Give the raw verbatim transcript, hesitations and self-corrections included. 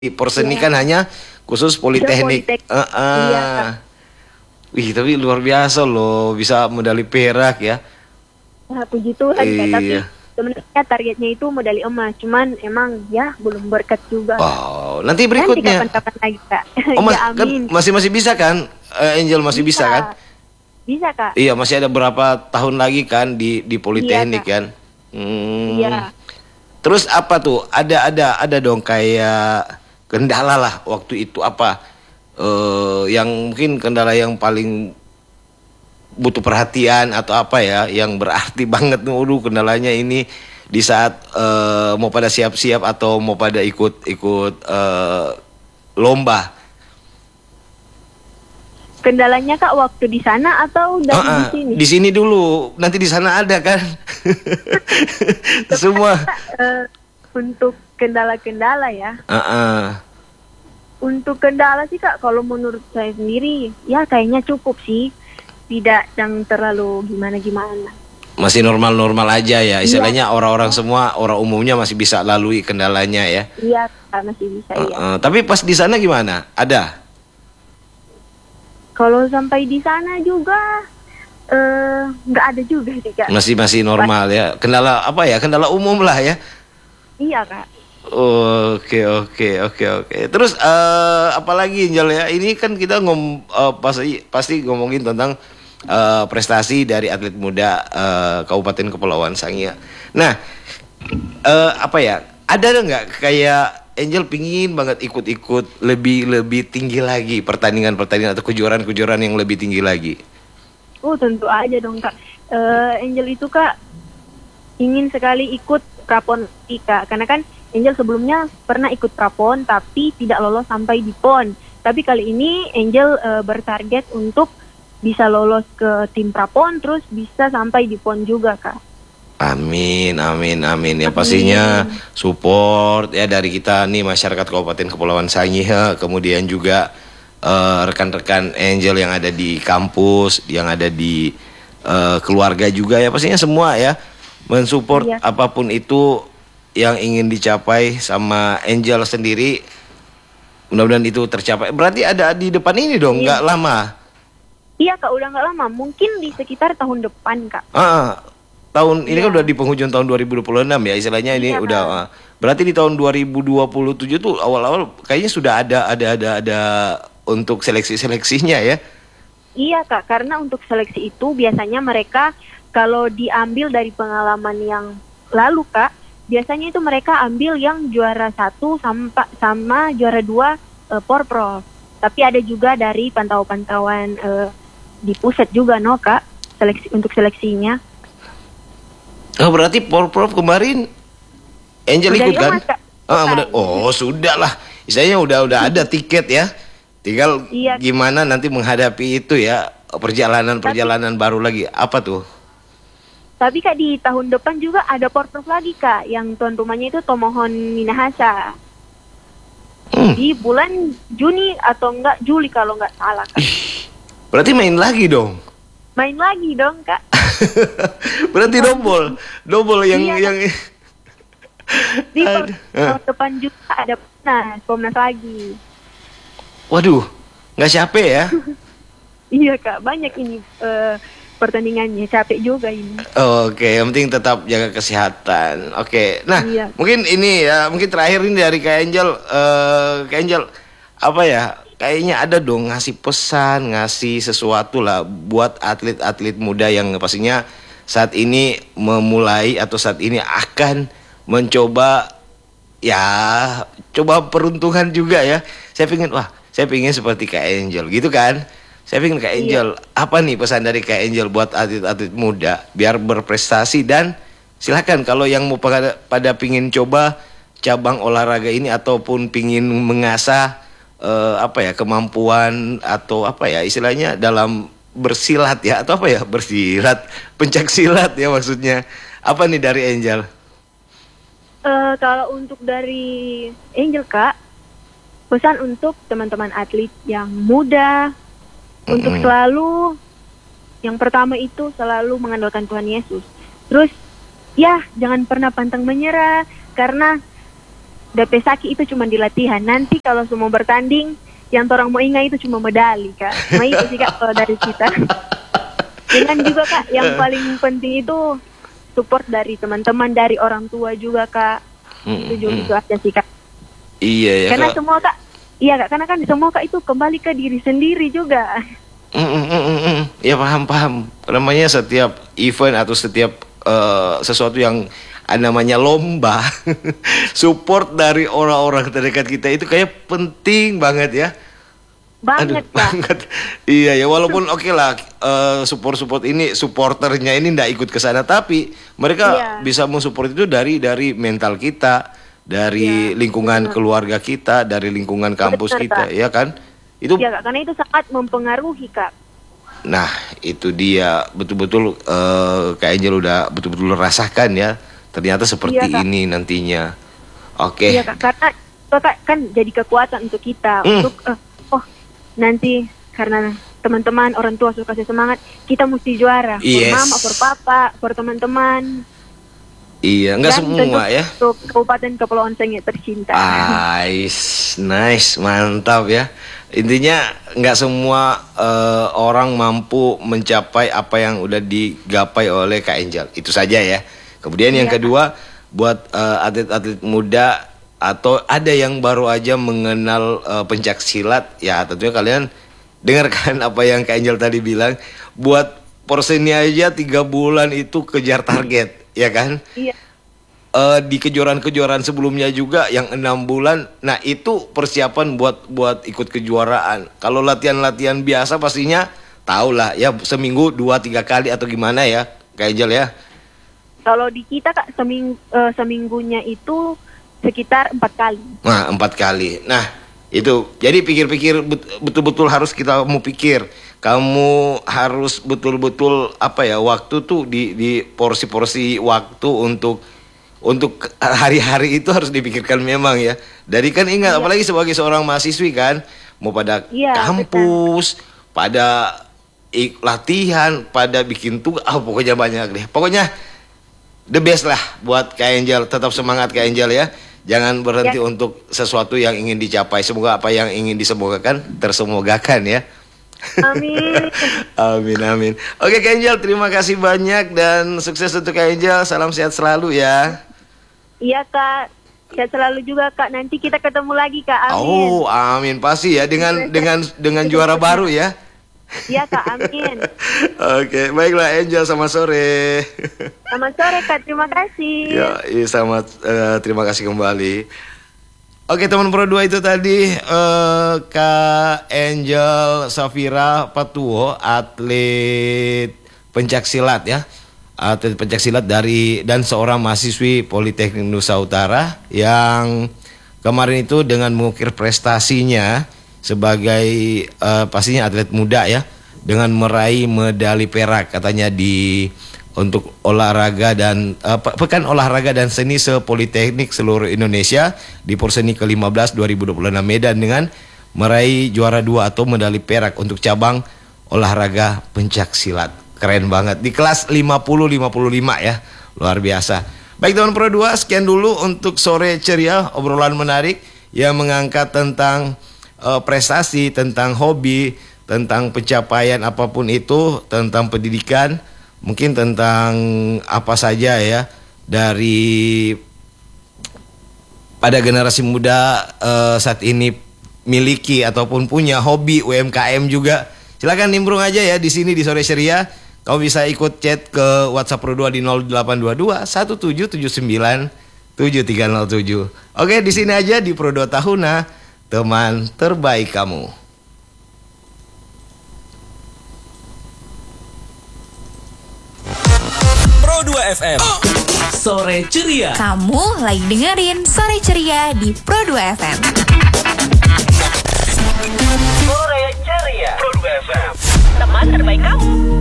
Porsen ini Iya. kan hanya khusus politeknik. Politek. Uh, uh. Iya, Kak. Wih, tapi luar biasa loh, bisa medali perak ya. Nah, puji Tuhan, Kak. Tapi Iya. sebenarnya targetnya itu medali emas. Cuman emang ya belum berkat juga. Oh, nanti Nanti berikutnya. kapan-kapan lagi, Kak. Oh, mas, Ya, kan amin. masih masih bisa kan? Eh, Angel masih bisa, kan? Bisa, Kak. Iya, masih ada berapa tahun lagi kan di di politeknik Iya, Kak. kan? Hmm. Iya. Terus apa tuh? Ada ada ada dong kayak kendala lah waktu itu apa? Eh, yang mungkin kendala yang paling butuh perhatian atau apa ya, yang berarti banget tuh, aduh kendalanya ini di saat eh, mau pada siap-siap atau mau pada ikut-ikut eh, lomba. Kendalanya, Kak, waktu di sana atau dari Ah, ah, di sini? di sini dulu, nanti di sana ada kan? Semua. Eh, untuk kendala-kendala ya. Ah, ah. Untuk kendala sih, Kak, kalau menurut saya sendiri ya kayaknya cukup sih. Tidak yang terlalu gimana-gimana. Masih normal-normal aja ya. Istilahnya Iya. orang-orang semua, orang umumnya masih bisa lalui kendalanya ya. Iya, Kak, masih bisa Ah, ya. ah. Tapi pas di sana gimana? Ada? Kalau sampai di sana juga eh, nggak ada juga sih, Kak. Masih masih normal ya. Kendala apa ya? Kendala umum lah ya. Iya, Kak. Oke oke oke oke. Terus eh apalagi Angel ya? Ini kan kita ngom eh, pasti pasti ngomongin tentang eh, prestasi dari atlet muda eh, Kabupaten Kepulauan Sangihe. Nah, eh, apa ya? Ada nggak kayak Angel pingin banget ikut-ikut lebih lebih tinggi lagi pertandingan-pertandingan atau kejuaraan-kejuaraan yang lebih tinggi lagi? Oh, tentu aja dong, Kak. Eh, Angel itu, Kak, ingin sekali ikut prapon, Kak. Karena kan Angel sebelumnya pernah ikut prapon tapi tidak lolos sampai di pon. Tapi kali ini Angel eh, bertarget untuk bisa lolos ke tim prapon terus bisa sampai di pon juga, Kak. Amin, amin, amin. Ya Amin. pastinya support ya dari kita nih masyarakat Kabupaten Kepulauan Sangihe, kemudian juga eh, rekan-rekan Angel yang ada di kampus, yang ada di eh, keluarga juga ya pastinya semua ya mensupport Iya. apapun itu yang ingin dicapai sama Angel sendiri. Mudah-mudahan itu tercapai. Berarti ada di depan ini dong, nggak Iya. lama. Iya, Kak, udah nggak lama. Mungkin di sekitar tahun depan, Kak. Ah, tahun ini Iya. kan udah di penghujung tahun dua ribu dua puluh enam ya istilahnya ini Iya, udah Kak. ah. Berarti di tahun dua ribu dua puluh tujuh tuh awal-awal kayaknya sudah ada ada ada ada untuk seleksi-seleksinya ya. Iya, Kak, karena untuk seleksi itu biasanya mereka kalau diambil dari pengalaman yang lalu, Kak, biasanya itu mereka ambil yang juara satu sama, sama juara dua eh, Porprov. Tapi ada juga dari pantau-pantauan eh, di pusat juga, no, Kak, seleksi untuk seleksinya. Oh, berarti Porprov kemarin Angel Medali ikut kan? emas, Kak. Ah, Bukan. meda- oh, sudah lah. Istilahnya udah udah ada tiket ya. Tinggal Iya. gimana nanti menghadapi itu ya perjalanan-perjalanan baru lagi. Apa tuh? Tapi, Kak, di tahun depan juga ada Porprov lagi, Kak, yang tuan rumahnya itu Tomohon Minahasa. Hmm. Di bulan Juni atau enggak Juli kalau enggak salah, Kak. Berarti main lagi dong. Main lagi dong, Kak. Berarti double, double yang Iya, yang Di Aduh. tahun depan juga ada Pomnas, Pomnas lagi. Waduh, nggak capek ya? Iya, Kak, banyak ini eh, pertandingannya, capek juga ini. Oke, yang penting tetap jaga kesehatan. Oke, nah Iya. mungkin ini ya, mungkin terakhir ini dari Kak Angel, eh Kak Angel, apa ya? Kayaknya ada dong ngasih pesan, ngasih sesuatu lah buat atlet-atlet muda yang pastinya saat ini memulai atau saat ini akan mencoba ya, coba peruntungan juga ya. Saya pingin, wah, saya pingin seperti Kak Angel gitu kan. Saya pingin Kak Angel, apa nih pesan dari Kak Angel buat atlet-atlet muda biar berprestasi dan silakan kalau yang mau pada, pada pingin coba cabang olahraga ini ataupun pingin mengasah eh, apa ya kemampuan atau apa ya istilahnya dalam bersilat ya atau apa ya bersilat pencak silat ya maksudnya apa nih dari Angel? Eh, kalau untuk dari Angel, Kak, pesan untuk teman-teman atlet yang muda untuk Mm-mm. selalu yang pertama itu selalu mengandalkan Tuhan Yesus. Terus ya jangan pernah pantang menyerah karena D P Saki itu cuma di latihan. Nanti kalau semua bertanding, yang orang mau ingat itu cuma medali Kak. Cuma itu sih Kak kalau dari kita. Dan juga Kak, yang paling penting itu support dari teman-teman, dari orang tua juga Kak. Mm, Itu juga mm. itu aja sih Kak. Iya ya. Karena Kak. semua Kak, iya Kak, karena kan semua Kak itu kembali ke diri sendiri juga. Mm, mm, mm, mm, mm. Ya paham paham. Namanya setiap event atau setiap uh, sesuatu yang namanya lomba, support dari orang-orang terdekat kita itu kayak penting banget ya. Banget Aduh, Kak. banget. Iya ya, walaupun oke okay lah uh, support-support ini, supporternya ini ndak ikut ke sana, tapi mereka Iya. bisa mensupport itu dari dari mental kita, dari Iya, lingkungan benar. keluarga kita, dari lingkungan kampus Benar, kita, Kak. ya kan? Itu Iya Kak, karena itu sangat mempengaruhi Kak. Nah, itu dia betul-betul uh, Kak Angel udah betul-betul rasakan ya. Ternyata seperti Iya, Kak. ini nantinya. Oke. Iya Kak, karena itu Kak kan jadi kekuatan untuk kita Hmm. untuk eh, oh nanti karena teman-teman orang tua suka kasih semangat, kita mesti juara. Yes. For mama, for papa, for teman-teman. Iya, enggak Dan semua tentu ya. Untuk Kabupaten Kepulauan Sangihe tercinta. Nice, nice, mantap ya. Intinya nggak semua eh, orang mampu mencapai apa yang udah digapai oleh Kak Angel. Itu saja ya. Kemudian yang Iya, kedua, buat eh, atlet-atlet muda atau ada yang baru aja mengenal eh, pencak silat, ya tentunya kalian dengarkan apa yang Kak Angel tadi bilang. Buat porsinya aja tiga bulan itu kejar target, ya kan? Iya. Eh, di kejuaraan-kejuaraan sebelumnya juga yang enam bulan, nah itu persiapan buat buat ikut kejuaraan. Kalau latihan-latihan biasa pastinya tahu lah ya, seminggu dua tiga kali atau gimana ya, Kak Angel ya. Kalau di kita Kak seming, eh, seminggunya itu sekitar empat kali. Nah empat kali. Nah itu jadi pikir-pikir bet- betul-betul harus kita mau pikir. Kamu harus betul-betul apa ya, waktu tuh di di porsi-porsi waktu untuk untuk hari-hari itu harus dipikirkan memang ya. Dari kan ingat, Iya. apalagi sebagai seorang mahasiswi kan, mau pada Iya, kampus, pada ik- latihan, pada bikin tugas, ah, pokoknya banyak deh. Pokoknya the best lah buat Kak Angel. Tetap semangat Kak Angel ya. Jangan berhenti Ya. untuk sesuatu yang ingin dicapai. Semoga apa yang ingin disemogakan tersemogakan ya. Amin. Amin amin. Oke Kak Angel, terima kasih banyak dan sukses untuk Kak Angel. Salam sehat selalu ya. Iya Kak, sehat selalu juga Kak. Nanti kita ketemu lagi Kak. Amin. Oh, amin pasti ya dengan dengan dengan juara baru ya. Iya Kak, amin. Oke, baiklah Angel, selamat sore. Selamat sore Kak, terima kasih. Ya, iya, selamat eh, terima kasih kembali. Oke teman Pro dua itu tadi eh, Kak Angel Safira Patuwo, atlet pencaksilat ya, atlet pencaksilat dari dan seorang mahasiswi Politeknik Nusa Utara yang kemarin itu dengan mengukir prestasinya sebagai eh, pastinya atlet muda ya, dengan meraih medali perak katanya di untuk olahraga dan uh, Pekan Olahraga dan Seni se-Politeknik seluruh Indonesia di Porseni ke lima belas dua ribu dua puluh enam Medan dengan meraih juara dua atau medali perak untuk cabang olahraga pencak silat. Keren banget di kelas lima puluh lima puluh lima ya. Luar biasa. Baik teman Pro dua, sekian dulu untuk sore ceria, obrolan menarik yang mengangkat tentang uh, prestasi, tentang hobi, tentang pencapaian apapun itu, tentang pendidikan. Mungkin tentang apa saja ya dari pada generasi muda uh, saat ini miliki ataupun punya hobi U M K M juga. Silakan nimbrung aja ya di sini di Sore Ceria. Kamu bisa ikut chat ke WhatsApp Pro dua di nol delapan dua dua satu tujuh tujuh sembilan tujuh tiga nol tujuh. Oke, di sini aja di Pro dua Tahuna, teman terbaik kamu. Pro dua F M Sore Ceria. Kamu lagi dengerin Sore Ceria di Pro dua F M. Sore Ceria Pro dua F M Teman terbaik kamu.